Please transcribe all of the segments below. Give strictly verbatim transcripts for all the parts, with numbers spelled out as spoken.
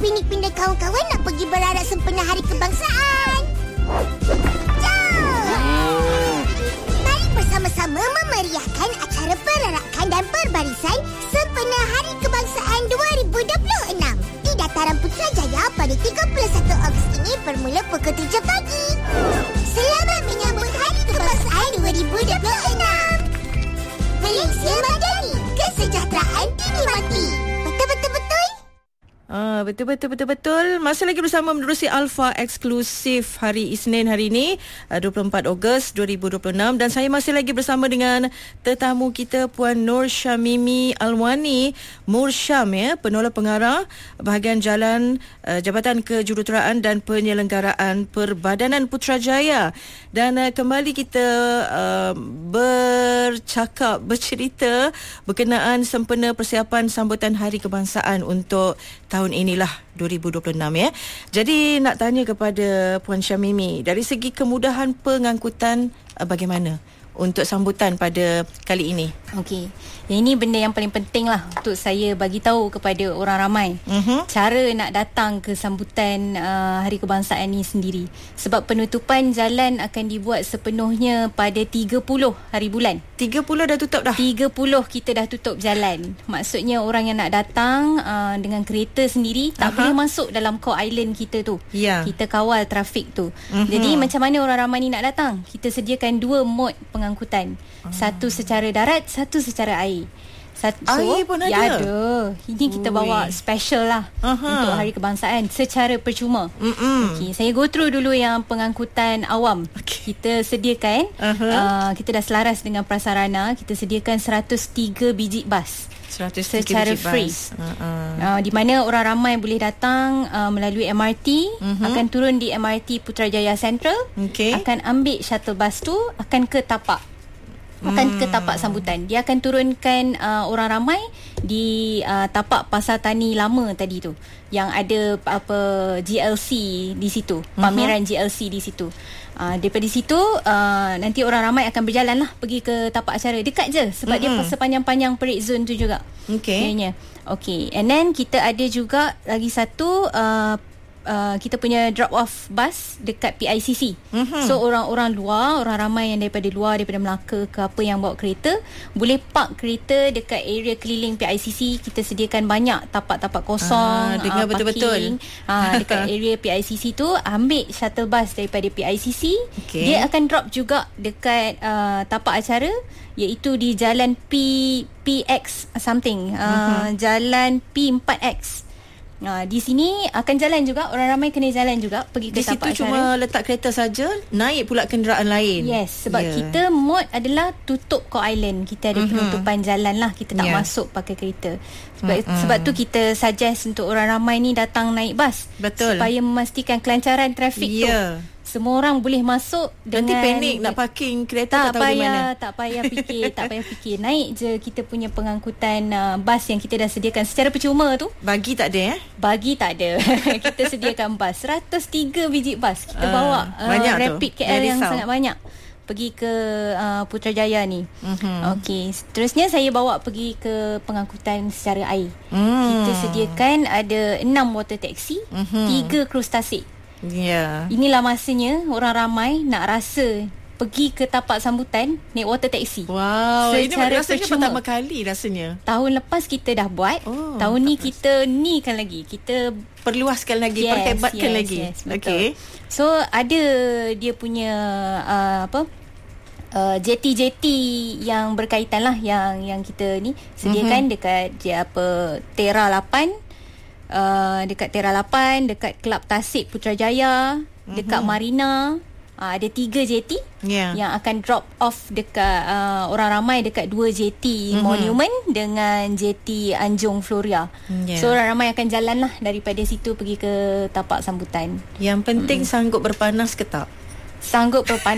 Upin Ipin dan kawan-kawan nak pergi berarak sempena Hari Kebangsaan. Jom! Mari bersama-sama memeriahkan acara perarakan dan perbarisan sempena Hari Kebangsaan dua ribu dua puluh enam di Dataran Putrajaya pada tiga puluh satu Ogos ini bermula pukul tujuh pagi. Selamat menyambut Hari Kebangsaan dua ribu dua puluh enam. Malaysia Madani, kesejahteraan dinikmati. Betul-betul-betul? Ah, betul-betul-betul-betul. Masih lagi bersama menerusi Alpha eksklusif hari Isnin hari ini, dua puluh empat Ogos dua ribu dua puluh enam, dan saya masih lagi bersama dengan tetamu kita Puan Nur Syamimi Alwani Mursyam, ya, penolong pengarah bahagian jalan uh, Jabatan Kejuruteraan dan Penyelenggaraan Perbadanan Putrajaya. Dan uh, kembali kita uh, bercakap bercerita berkenaan sempena persiapan sambutan Hari Kebangsaan untuk tahun inilah dua ribu dua puluh enam, ya. Jadi nak tanya kepada Puan Syamimi, dari segi kemudahan pengangkutan uh, bagaimana untuk sambutan pada kali ini? Okey. Yang ini benda yang paling penting lah untuk saya bagi tahu kepada orang ramai. Uh-huh. Cara nak datang ke sambutan uh, Hari Kebangsaan ni sendiri. Sebab penutupan jalan akan dibuat sepenuhnya pada tiga puluh hari bulan. tiga puluh dah tutup dah? tiga puluh kita dah tutup jalan. Maksudnya orang yang nak datang uh, dengan kereta sendiri tak uh-huh. boleh masuk dalam core island kita tu. Yeah. Kita kawal trafik tu. Uh-huh. Jadi macam mana orang ramai ni nak datang? Kita sediakan dua mod pengangkutan. Uh-huh. Satu secara darat, satu secara air. Satu, air pun ada? Ya ada. Ini kita Ui. bawa special lah uh-huh. untuk Hari Kebangsaan secara percuma. Okay, saya go through dulu yang pengangkutan awam. Okay. Kita sediakan, uh-huh. uh, kita dah selaras dengan prasarana, kita sediakan seratus tiga biji bas. seratus tiga secara biji free. Bas. Uh-huh. Uh, di mana orang ramai boleh datang uh, melalui M R T, uh-huh. akan turun di M R T Putrajaya Central, okay. akan ambil shuttle bus tu, akan ke tapak. akan hmm. ke tapak sambutan. Dia akan turunkan uh, orang ramai di uh, tapak Pasar Tani lama tadi tu, yang ada apa G L C di situ, pameran uh-huh. G L C di situ. Uh, daripada situ uh, nanti orang ramai akan berjalan lah pergi ke tapak acara. Dekat je sebab uh-huh. dia sepanjang-panjang parade zone tu juga. Okey. Okey. And then kita ada juga lagi satu uh, Uh, kita punya drop off bus dekat P I C C. Mm-hmm. So orang-orang luar, orang ramai yang daripada luar, daripada Melaka ke apa yang bawa kereta, boleh park kereta dekat area keliling P I C C. Kita sediakan banyak tapak-tapak kosong, ah, dengar uh, betul-betul. Uh, dekat area P I C C tu, ambil shuttle bus daripada P I C C. Okay. Dia akan drop juga dekat uh, tapak acara, iaitu di jalan P PX something, uh, mm-hmm. jalan P empat X. Uh, di sini akan jalan juga, orang ramai kena jalan juga pergi ke tapak acara. Di situ cuma letak kereta saja, naik pula kenderaan lain. Yes, sebab yeah. kita mod adalah tutup core island. Kita ada mm-hmm. penutupan jalan lah, kita tak yeah. masuk pakai kereta. Sebab, mm-hmm. sebab tu kita suggest untuk orang ramai ni datang naik bas. Betul. Supaya memastikan kelancaran trafik yeah. tu. Semua orang boleh masuk dengan... Nanti panik nak parking kereta, tak, tak tahu payah, di mana. Tak payah fikir, tak payah fikir. Naik je kita punya pengangkutan uh, bas yang kita dah sediakan secara percuma tu. Bagi tak ada, eh? Bagi tak ada. Kita sediakan bas. seratus tiga biji bas. Kita uh, bawa uh, Rapid tu. K L yang sangat banyak. Pergi ke uh, Putrajaya ni. Uh-huh. Okey. Seterusnya saya bawa pergi ke pengangkutan secara air. Mm. Kita sediakan ada enam water taxi, uh-huh. tiga cruise tasik. Yeah. Inilah masanya orang ramai nak rasa pergi ke tapak sambutan naik water taxi. Wow, ini rasanya pertama kali rasanya. Tahun lepas kita dah buat. Oh, tahun ni kita ni kan lagi. Kita perluaskan lagi, yes, perhebatkan yes, lagi. Yes, okay. So ada dia punya uh, apa? Uh, J T J T yang berkaitan lah, yang yang kita ni sediakan mm-hmm. dekat dia apa Tera lapan. Uh, dekat Tera lapan, dekat Kelab Tasik Putrajaya, mm-hmm. dekat Marina. Uh, ada tiga J T yeah. yang akan drop off dekat uh, orang ramai dekat dua J T mm-hmm. Monument dengan J T Anjung Floria. Yeah. So orang ramai akan jalan lah daripada situ pergi ke tapak sambutan. Yang penting mm-hmm. sanggup berpanas ke tak? Sanggup berpanas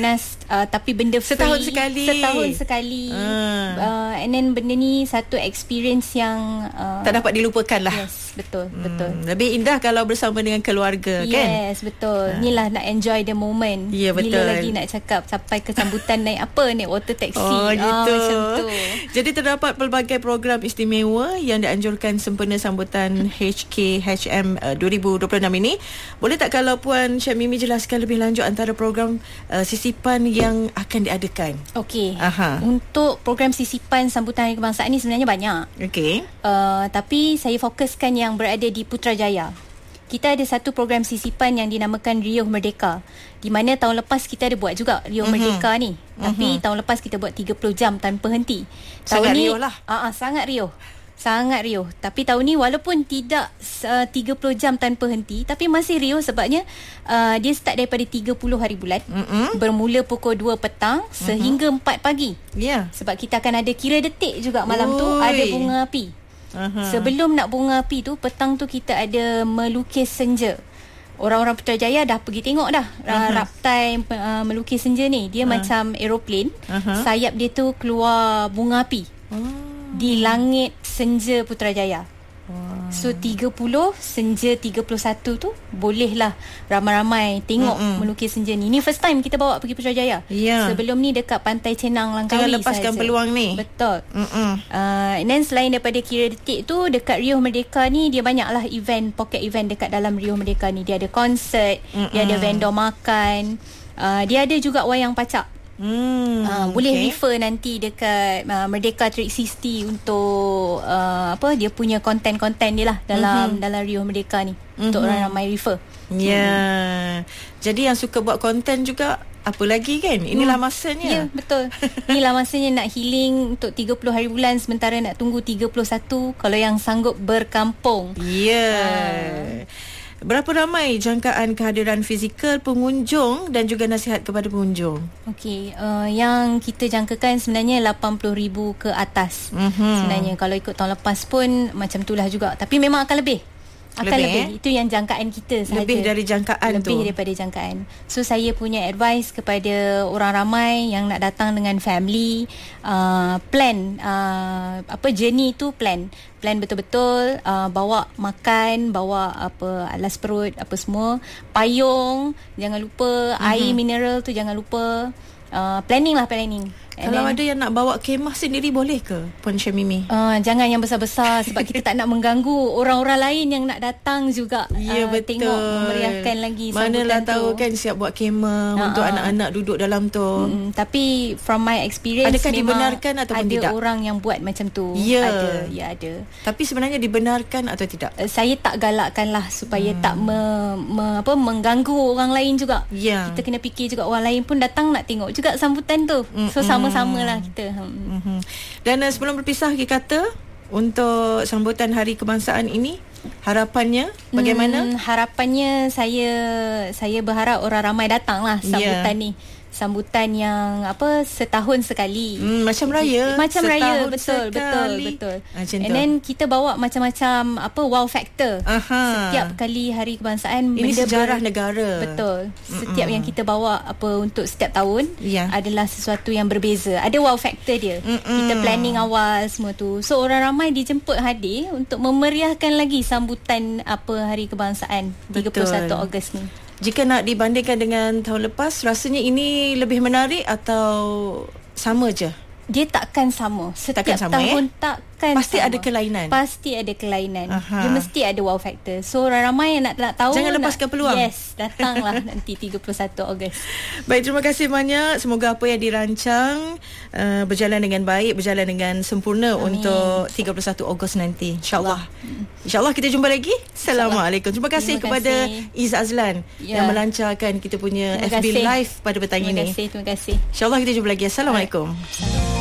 uh, tapi benda free. Setahun sekali. Setahun sekali. Uh. Uh, and then benda ni satu experience yang uh, tak dapat dilupakan lah. Yes, betul, hmm. betul. Lebih indah kalau bersama dengan keluarga, yes, kan? Yes, betul. Uh. Inilah nak enjoy the moment. Ya, yeah, betul. Bila lagi nak cakap sampai ke sambutan naik apa, naik water taxi. Oh, gitu. Oh, macam tu. Jadi terdapat pelbagai program istimewa yang dianjurkan sempena sambutan H K H M uh, dua ribu dua puluh enam ini. Boleh tak kalau Puan Syed Mimi jelaskan lebih lanjut antara program uh, sisipan yang akan diadakan? Okey. Aha. Untuk program sisipan sambutan Hari Kebangsaan ni sebenarnya banyak. Okey. Uh, tapi saya fokuskan yang berada di Putrajaya. Kita ada satu program sisipan yang dinamakan Riuh Merdeka, di mana tahun lepas kita ada buat juga Riuh uh-huh. Merdeka ni. Tapi uh-huh. tahun lepas kita buat tiga puluh jam tanpa henti. Tahun sangat ni, riuh lah. Uh, uh, sangat riuh. Sangat riuh. Tapi tahun ni walaupun tidak uh, tiga puluh jam tanpa henti, tapi masih riuh sebabnya uh, dia start daripada tiga puluh hari bulan. Uh-huh. Bermula pukul dua petang sehingga uh-huh. empat pagi. Ya. Yeah. Sebab kita akan ada kira detik juga malam Ui. tu, ada bunga api. Uh-huh. Sebelum nak bunga api tu, petang tu kita ada melukis senja. Orang-orang Putrajaya dah pergi tengok dah. uh-huh. Raptai uh, melukis senja ni. Dia uh-huh. macam aeroplane. uh-huh. Sayap dia tu keluar bunga api uh-huh. di langit senja Putrajaya. Wow. So tiga puluh senja tiga puluh satu tu bolehlah ramai-ramai tengok mm-mm. melukis senja ni. Ni first time kita bawa pergi Putrajaya. Yeah. Sebelum ni dekat Pantai Cenang Langkawi. Jangan lepaskan sahaja peluang ni. Betul. uh, And then selain daripada kira detik tu, dekat Riuh Merdeka ni dia banyaklah event, pocket event dekat dalam Riuh Merdeka ni. Dia ada konsert, mm-mm. dia ada vendor makan, uh, dia ada juga wayang pacak. Hmm, uh, boleh okay. refer nanti dekat uh, Merdeka tiga enam puluh untuk uh, apa dia punya konten-konten dia lah dalam mm-hmm. dalam Riuh Merdeka ni, mm-hmm. untuk orang ramai refer. Ya. Yeah. Hmm. Jadi yang suka buat konten juga, apa lagi kan? Inilah hmm. masanya. Ya, betul. Inilah masanya nak healing untuk tiga puluh hari bulan sementara nak tunggu tiga puluh satu kalau yang sanggup berkampung. Ya. Yeah. Uh. Berapa ramai jangkaan kehadiran fizikal pengunjung dan juga nasihat kepada pengunjung? Okey, uh, yang kita jangkakan sebenarnya lapan puluh ribu ke atas. Mm-hmm. Sebenarnya kalau ikut tahun lepas pun macam itulah juga. Tapi memang akan lebih. Akan lebih, lebih. Eh? Itu yang jangkaan kita sahaja. Lebih dari jangkaan lebih tu. Lebih daripada jangkaan. So saya punya advice kepada orang ramai yang nak datang dengan family, uh, plan uh, apa journey tu plan. Plan betul-betul, uh, bawa makan, bawa apa alas perut, apa semua, payung, jangan lupa, uh-huh. air mineral tu jangan lupa. Uh, planning lah planning. And kalau then, ada yang nak bawa kemah sendiri boleh ke Puan Syed Mimi? Uh, jangan yang besar-besar sebab kita tak nak mengganggu orang-orang lain yang nak datang juga. Ya, uh, betul. Tengok memeriahkan lagi sambutan. Manalah tahu tu. Kan siap buat kemah uh-huh. untuk anak-anak duduk dalam tu. Mm, tapi from my experience, adakah dibenarkan ataupun ada tidak? Ada orang yang buat macam tu. Ya. Ada, ya ada. Tapi sebenarnya dibenarkan atau tidak? Uh, saya tak galakkan lah supaya hmm. tak me, me, apa, mengganggu orang lain juga. Ya. Kita kena fikir juga orang lain pun datang nak tengok juga sambutan tu. Mm, so sama-sama lah kita. Mm-hmm. Dan uh, sebelum berpisah kita kata untuk sambutan Hari Kebangsaan ini, harapannya bagaimana? Hmm, harapannya saya saya berharap orang ramai datang lah sambutan yeah. ni. Sambutan yang apa setahun sekali. Hmm, macam raya. Macam setahun raya betul sekali. betul betul. Macam And tu. Then kita bawa macam-macam apa wow factor. Aha. Setiap kali Hari Kebangsaan ini benda sejarah ber- negara. Betul. Setiap Mm-mm. yang kita bawa apa untuk setiap tahun yeah. adalah sesuatu yang berbeza. Ada wow factor dia. Mm-mm. Kita planning awal semua tu. So orang ramai dijemput hadir untuk memeriahkan lagi sambutan apa Hari Kebangsaan tiga puluh satu Ogos ni. Jika nak dibandingkan dengan tahun lepas, rasanya ini lebih menarik atau sama je? Dia takkan sama. Setiap takkan sama, tahun eh? takkan Pasti sama. ada kelainan. Pasti ada kelainan. Aha. Dia mesti ada wow factor. So orang ramai yang nak, nak tahu. Jangan lepaskan nak, peluang. Yes, datanglah nanti tiga puluh satu Ogos. Baik, terima kasih banyak. Semoga apa yang dirancang uh, berjalan dengan baik, berjalan dengan sempurna. Amin. Untuk tiga puluh satu Ogos nanti. InsyaAllah. InsyaAllah kita jumpa lagi. Assalamualaikum. Terima kasih terima kepada kasih. Iz Azlan ya. yang melancarkan kita punya terima F B kasih. Live pada petang terima ini. Terima kasih. Terima kasih. InsyaAllah kita jumpa lagi. Assalamualaikum. Assalamualaikum.